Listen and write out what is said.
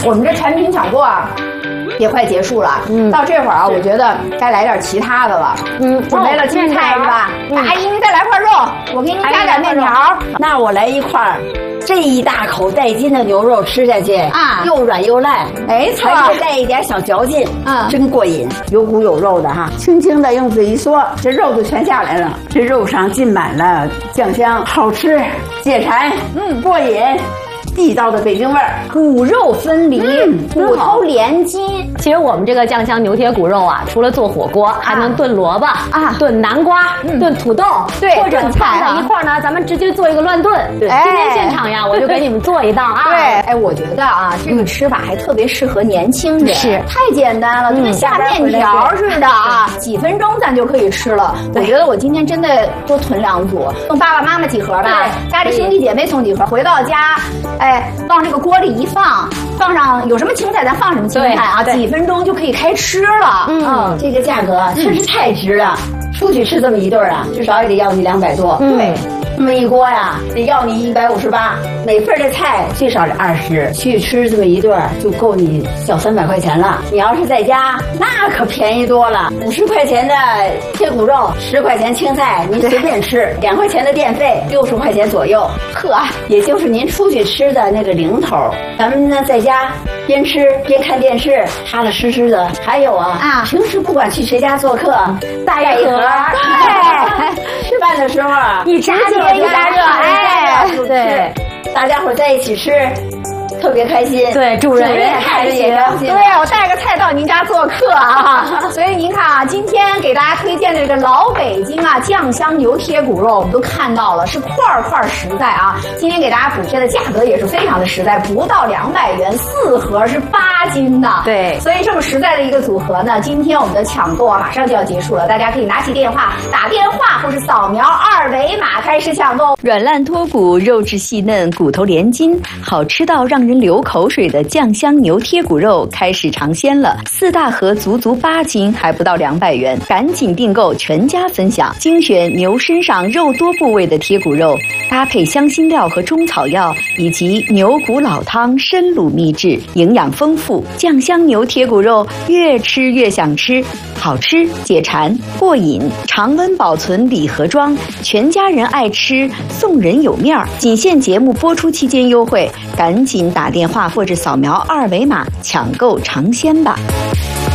我们这产品抢购啊，也快结束了。到这会儿啊，我觉得该来点其他的了。准备了青菜是吧？阿姨，您再来块肉，我给您加点面条。 那我来一块。这一大口带筋的牛肉吃下去啊，又软又烂， 没错， 还带一点小嚼劲，真过瘾，有骨有肉的哈。轻轻的用嘴一嗦，这肉就全下来了。这肉上浸满了酱香，好吃解馋，过瘾。地道的北京味儿， 骨肉分离，骨头连筋。 其实我们这个酱香牛贴骨肉啊，除了做火锅，还能炖萝卜啊，炖南瓜，炖土豆， 对， 或者放在一块儿呢，咱们直接做一个乱炖。今天现场呀，我就给你们做一道啊。 对，哎，我觉得啊，这个吃法还特别适合年轻人，是太简单了，就跟下面条似的啊，几分钟咱就可以吃了。我觉得我今天真的多囤2组，送爸爸妈妈几盒吧，家里兄弟姐妹送几盒，回到家，往这个锅里一放上有什么青菜咱放什么青菜啊，几分钟就可以开吃了。 这个价格确实太值了。出去吃这么一顿啊，至少也得要你200多。 对， 这么一锅呀，得要你158，每份的菜最少是20，去吃这么一顿就够你小300块钱了。你要是在家，那可便宜多了，50块钱的贴骨肉，10块钱青菜，您随便吃，2块钱的电费，60块钱左右，也就是您出去吃的那个零头。咱们呢在家边吃边看电视，踏踏实实的。还有啊，平时不管去谁家做客，带一盒。对，吃饭的时候啊， 一加热一加热， 对，大家伙在一起吃。特别开心， 对，主人也开心， 对，我带个菜到您家做客啊，所以您看啊，今天给大家推荐的这个老北京啊酱香牛贴骨肉，我们都看到了，是块块实在啊。今天给大家补贴的价格也是非常的实在，不到200元，4盒是8斤的， 对， 所以这么实在的一个组合呢，今天我们的抢购啊马上就要结束了，大家可以拿起电话打电话或是扫描2维码开始抢购。 软烂脱骨，肉质细嫩，骨头连筋，好吃到让人流口水的酱香牛贴骨肉开始尝鲜了，4大盒足8斤，还不到200元，赶紧订购，全家分享。精选牛身上肉多部位的贴骨肉，搭配香辛料和中草药，以及牛骨老汤深卤秘制，营养丰富。酱香牛贴骨肉越吃越想吃，好吃解馋过瘾，常温保存礼盒装，全家人爱吃，送人有面儿。仅限节目播出期间优惠，赶紧打电话或者扫描2维码抢购尝鲜吧。